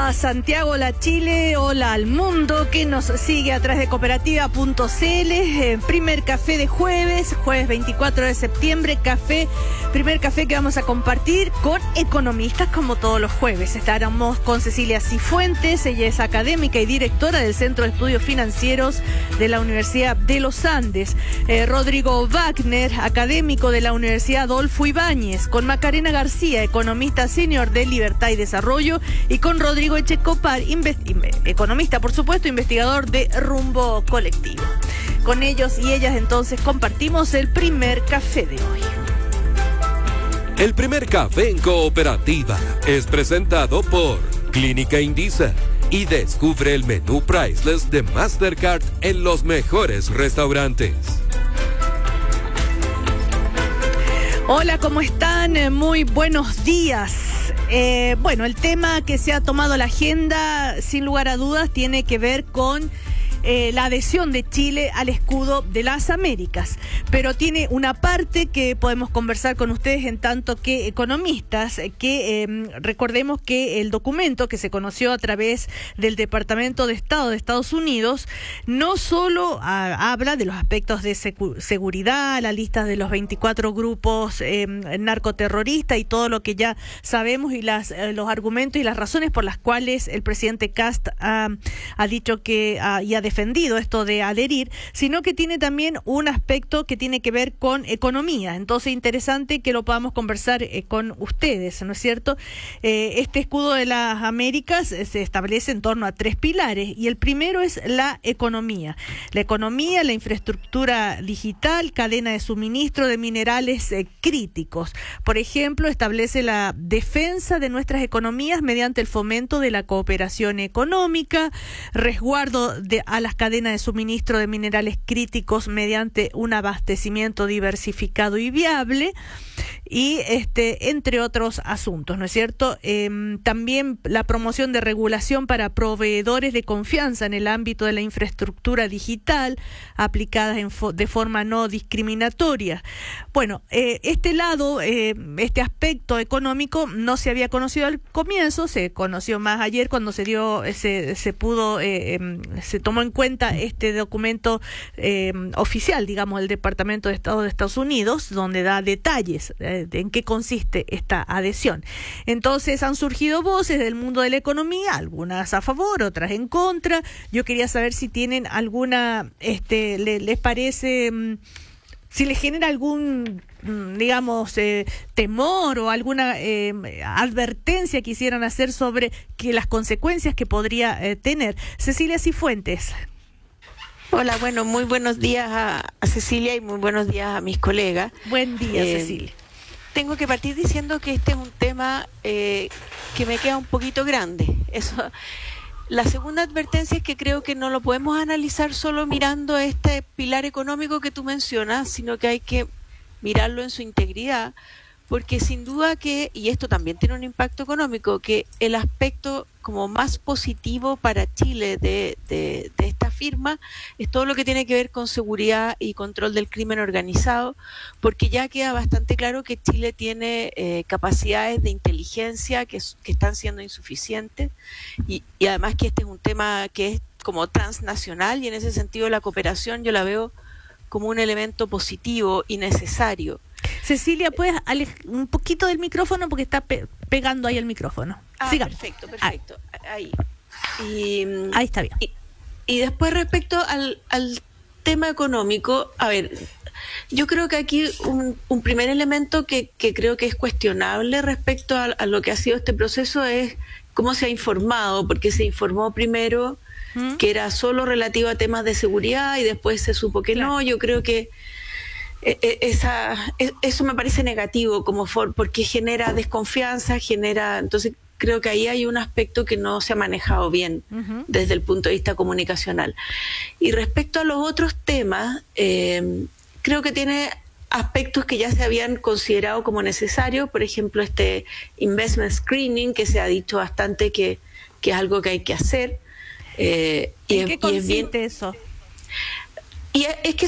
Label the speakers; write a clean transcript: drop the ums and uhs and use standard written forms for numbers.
Speaker 1: a Santiago, hola Chile, hola al mundo que nos sigue a través de cooperativa.cl. Primer café de jueves 24 de septiembre, primer café que vamos a compartir con economistas como todos los jueves. Estaremos con Cecilia Cifuentes, ella es académica y directora del Centro de Estudios Financieros de la Universidad de los Andes. Rodrigo Wagner, académico de la Universidad Adolfo Ibáñez, con Macarena García, economista senior de Libertad y Desarrollo, y con Rodrigo Echecopar, economista, por supuesto, investigador de Rumbo Colectivo. Con ellos y ellas entonces compartimos el primer café de hoy.
Speaker 2: El primer café en cooperativa es presentado por Clínica Indisa y descubre el menú priceless de Mastercard en los mejores restaurantes.
Speaker 1: Hola, ¿cómo están? Muy buenos días. Bueno, el tema que se ha tomado la agenda, sin lugar a dudas, tiene que ver con la adhesión de Chile al escudo de las Américas, pero tiene una parte que podemos conversar con ustedes en tanto que economistas, que recordemos que el documento que se conoció a través del Departamento de Estado de Estados Unidos no solo habla de los aspectos de seguridad, la lista de los 24 grupos narcoterroristas y todo lo que ya sabemos, y los argumentos y las razones por las cuales el presidente Kast ha dicho que y ha defendido esto de adherir, sino que tiene también un aspecto que tiene que ver con economía. Entonces, interesante que lo podamos conversar con ustedes, ¿no es cierto? Este escudo de las Américas se establece en torno a 3 pilares, y el primero es la economía. La economía, la infraestructura digital, cadena de suministro de minerales críticos. Por ejemplo, establece la defensa de nuestras economías mediante el fomento de la cooperación económica, resguardo a las cadenas de suministro de minerales críticos mediante un abastecimiento diversificado y viable, y entre otros asuntos, ¿no es cierto? También la promoción de regulación para proveedores de confianza en el ámbito de la infraestructura digital aplicadas de forma no discriminatoria. Bueno, este aspecto económico no se había conocido al comienzo, se conoció más ayer cuando se tomó en cuenta este documento oficial, digamos, del Departamento de Estado de Estados Unidos, donde da detalles de en qué consiste esta adhesión. Entonces han surgido voces del mundo de la economía, algunas a favor, otras en contra. Yo quería saber si tienen alguna, les parece, si les genera algún, digamos, temor o alguna advertencia que quisieran hacer sobre las consecuencias que podría tener. Cecilia Cifuentes.
Speaker 3: Hola, bueno, muy buenos días a Cecilia y muy buenos días a mis colegas.
Speaker 1: Buen día, Cecilia.
Speaker 3: Tengo que partir diciendo que este es un tema que me queda un poquito grande. La segunda advertencia es que creo que no lo podemos analizar solo mirando este pilar económico que tú mencionas, sino que hay que mirarlo en su integridad, porque sin duda que, y esto también tiene un impacto económico, que el aspecto como más positivo para Chile de esta firma es todo lo que tiene que ver con seguridad y control del crimen organizado, porque ya queda bastante claro que Chile tiene capacidades de inteligencia que están siendo insuficientes, y además que este es un tema que es como transnacional, y en ese sentido la cooperación yo la veo como un elemento positivo y necesario.
Speaker 1: Cecilia, ¿puedes alejar un poquito del micrófono? Porque está pegando ahí el micrófono. Sigamos.
Speaker 3: Perfecto. Ahí
Speaker 1: está bien.
Speaker 3: Y después respecto al tema económico, a ver, yo creo que aquí un primer elemento que creo que es cuestionable respecto a lo que ha sido este proceso es cómo se ha informado, porque se informó primero que era solo relativo a temas de seguridad y después se supo que no. Yo creo que eso me parece negativo porque genera desconfianza, entonces creo que ahí hay un aspecto que no se ha manejado bien desde el punto de vista comunicacional. Y respecto a los otros temas, creo que tiene aspectos que ya se habían considerado como necesarios, por ejemplo este investment screening, que se ha dicho bastante que es algo que hay que hacer.
Speaker 1: ¿En qué consiste eso?
Speaker 3: Y es que